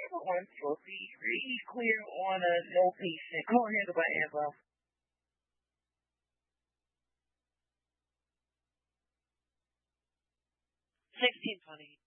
everyone's supposed to be really clear on a no patient. Go ahead about Amber. 1620.